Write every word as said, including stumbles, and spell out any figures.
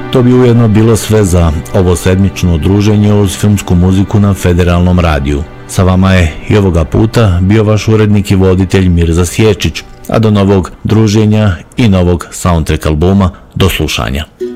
To bi ujedno bilo sve za ovo sedmično druženje uz filmsku muziku na Federalnom radiju. Sa vama je i ovoga puta bio vaš urednik i voditelj Mirza Sječić, a do novog druženja i novog soundtrack albuma do slušanja.